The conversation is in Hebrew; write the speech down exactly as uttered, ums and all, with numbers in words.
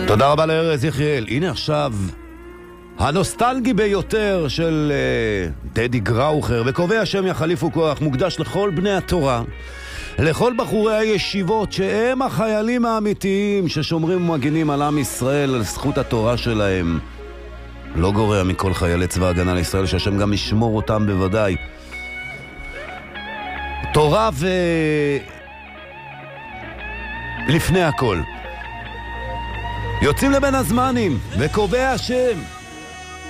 תודה רבה לארז יחיאל. הנה עכשיו הנוסטלגי ביותר של uh, טדי גראוכר, וקובע שם יחליפו כוח, מוקדש לכל בני התורה, לכל בחורי הישיבות שהם החיילים האמיתיים ששומרים ומגינים על עם ישראל, על זכות התורה שלהם. לא גורע מכל חיילי צבא הגנה לישראל, שהשם גם ישמור אותם בוודאי. תורה ו... לפני הכל יוצאים לבין הזמנים, וקובע השם